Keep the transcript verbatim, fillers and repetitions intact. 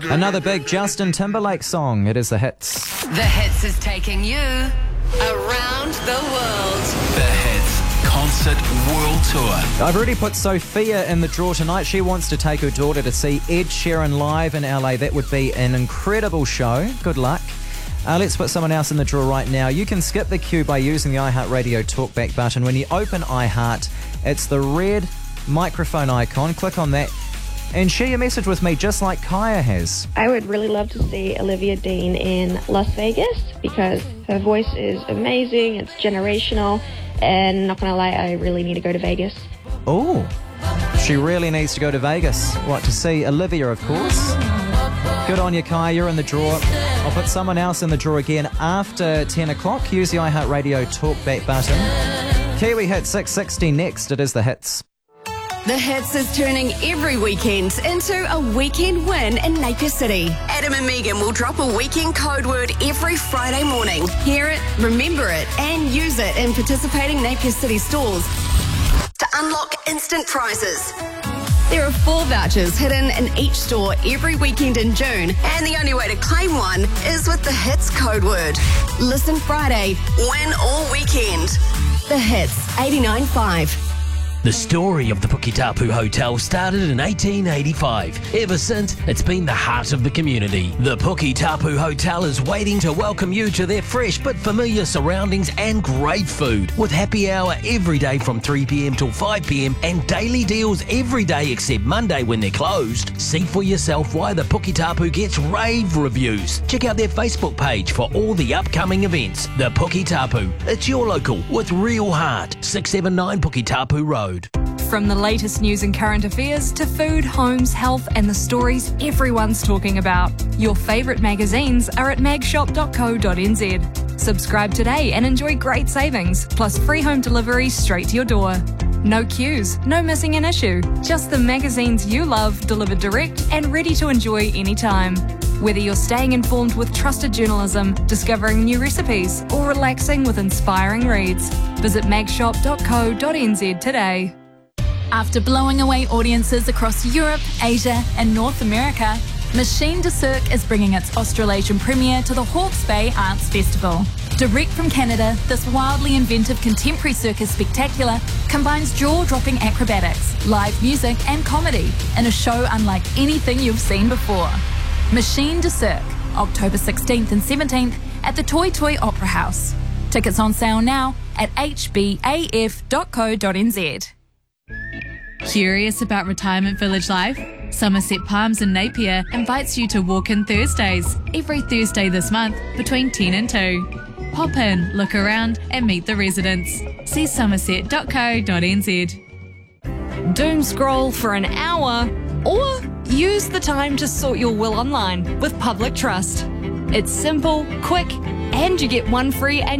Another big Justin Timberlake song. It is The Hits. The Hits is taking you around the world. The Hits Concert World Tour. I've already put Sophia in the draw tonight. She wants to take her daughter to see Ed Sheeran live in L A. That would be an incredible show. Good luck. Uh, let's put someone else in the draw right now. You can skip the queue by using the iHeartRadio talkback button. When you open iHeart, it's the red microphone icon. Click on that and share your message with me just like Kaya has. I would really love to see Olivia Dean in Las Vegas because her voice is amazing, it's generational, and not gonna lie, I really need to go to Vegas. Oh, she really needs to go to Vegas. What, to see Olivia, of course? Good on you, Kaya, you're in the draw. I'll put someone else in the draw again after ten o'clock. Use the iHeartRadio talkback button. Kiwi Hit six sixty next. It is The Hits. The Hits is turning every weekend into a weekend win in Napier City. Adam and Megan will drop a weekend code word every Friday morning. Hear it, remember it, and use it in participating Napier City stores to unlock instant prizes. There are four vouchers hidden in each store every weekend in June, and the only way to claim one is with the Hits code word. Listen Friday, win all weekend. The Hits, eighty-nine point five. The story of the Puketapu Hotel started in eighteen eighty-five. Ever since, it's been the heart of the community. The Puketapu Hotel is waiting to welcome you to their fresh but familiar surroundings and great food. With happy hour every day from three p.m. till five p.m. and daily deals every day except Monday when they're closed. See for yourself why the Puketapu gets rave reviews. Check out their Facebook page for all the upcoming events. The Puketapu. It's your local with real heart. six seventy-nine Puketapu Road. From the latest news and current affairs to food, homes, health and the stories everyone's talking about. Your favourite magazines are at magshop dot co dot n z. Subscribe today and enjoy great savings, plus free home delivery straight to your door. No queues, no missing an issue. Just the magazines you love delivered direct and ready to enjoy anytime. Whether you're staying informed with trusted journalism, discovering new recipes, or relaxing with inspiring reads, visit magshop dot co dot n z today. After blowing away audiences across Europe, Asia and North America, Machine de Cirque is bringing its Australasian premiere to the Hawke's Bay Arts Festival. Direct from Canada, this wildly inventive contemporary circus spectacular combines jaw-dropping acrobatics, live music and comedy in a show unlike anything you've seen before. Machine de Cirque, October sixteenth and seventeenth at the Toy Toy Opera House. Tickets on sale now at h b a f dot co dot n z. Curious about retirement village life? Somerset Palms in Napier invites you to walk-in Thursdays, every Thursday this month between ten and two. Pop in, look around and meet the residents. See somerset dot co dot n z. Doom scroll for an hour or use the time to sort your will online with Public Trust. It's simple, quick, and you get one free